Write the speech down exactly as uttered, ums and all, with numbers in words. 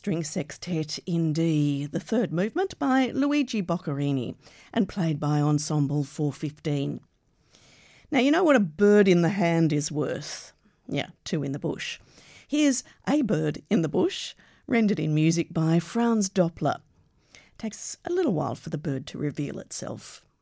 string sextet in D, the third movement by Luigi Boccherini and played by Ensemble four fifteen. Now, you know what a bird in the hand is worth? Yeah, two in the bush. Here's A Bird in the Bush, rendered in music by Franz Doppler. Takes a little while for the bird to reveal itself.